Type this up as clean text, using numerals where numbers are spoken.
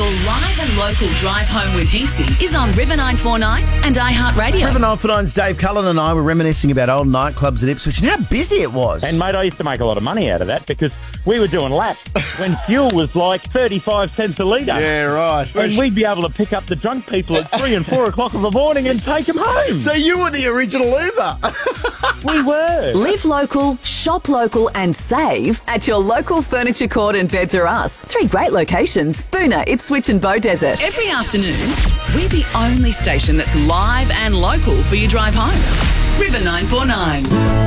Your live and local drive home with Hinksy is on River 949 and iHeartRadio. River 949's Dave Cullen and I were reminiscing about old nightclubs at Ipswich and how busy it was. And, mate, I used to make a lot of money out of that because we were doing laps when fuel was like 35 cents a litre. Yeah, right. And we'd be able to pick up the drunk people at 3 and 4 o'clock in the morning and take them home. So you were the original Uber. We were. Live local, shop local and save at your local Furniture Court and Beds R Us. 3 great locations, Boona, Ipswich and Beaudesert. Every afternoon, we're the only station that's live and local for your drive home. River 949.